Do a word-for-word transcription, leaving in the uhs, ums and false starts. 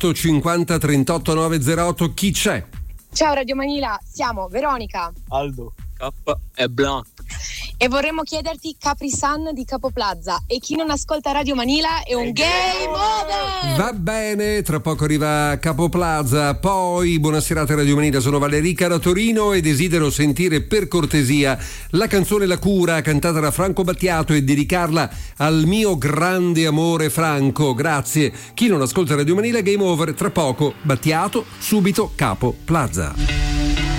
cinquanta trentotto novecentotto, chi c'è? Ciao Radio Manila, siamo Veronica, Aldo, K e Blanc. E vorremmo chiederti Capri Sun di Capo Plaza. E chi non ascolta Radio Manila è un game over. Va bene, tra poco arriva Capo Plaza. Poi buonasera a Radio Manila, sono Valerica da Torino e desidero sentire per cortesia la canzone La Cura cantata da Franco Battiato e dedicarla al mio grande amore Franco. Grazie. Chi non ascolta Radio Manila, game over. Tra poco Battiato, subito Capo Plaza.